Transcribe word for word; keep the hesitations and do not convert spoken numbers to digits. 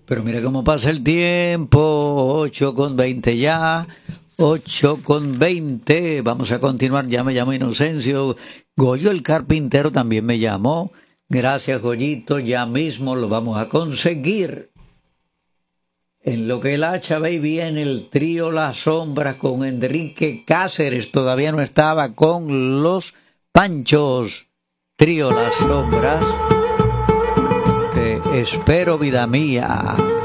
Pero mira cómo pasa el tiempo, ocho con veinte ya, ocho con veinte. Vamos a continuar, ya me llamo Inocencio. Goyo el carpintero también me llamó. Gracias, Goyito, ya mismo lo vamos a conseguir. En lo que el hacha va y viene, el trío La Sombra con Enrique Cáceres, todavía no estaba con los Panchos. Trío Las Sombras. Te espero, vida mía.